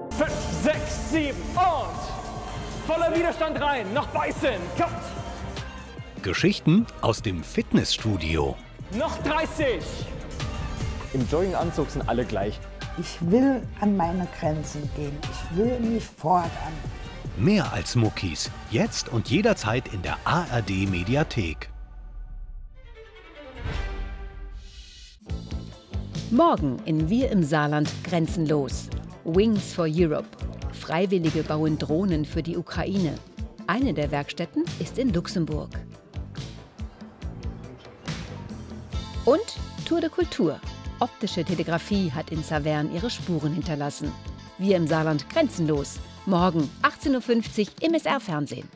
5, 6, 7 und voller Widerstand rein. Noch beißen. Cut. Geschichten aus dem Fitnessstudio. Noch 30. Im Jogginganzug sind alle gleich. Ich will an meine Grenzen gehen. Ich will mich fordern. Mehr als Muckis. Jetzt und jederzeit in der ARD Mediathek. Morgen in Wir im Saarland grenzenlos. Wings for Europe. Freiwillige bauen Drohnen für die Ukraine. Eine der Werkstätten ist in Luxemburg. Und Tour de Kultur. Optische Telegrafie hat in Saverne ihre Spuren hinterlassen. Wir im Saarland grenzenlos. Morgen 18:50 Uhr im SR-Fernsehen.